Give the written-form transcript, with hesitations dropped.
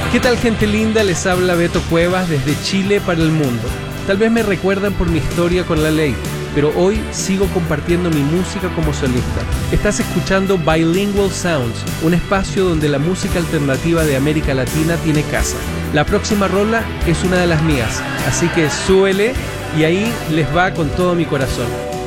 ¿Qué tal, gente linda? Les habla Beto Cuevas desde Chile para el mundo. Tal vez me recuerdan por mi historia con la ley, pero hoy sigo compartiendo mi música como solista. Estás escuchando Bilingual Sounds, un espacio donde la música alternativa de América Latina tiene casa. La próxima rola es una de las mías, así que súbele y ahí les va con todo mi corazón.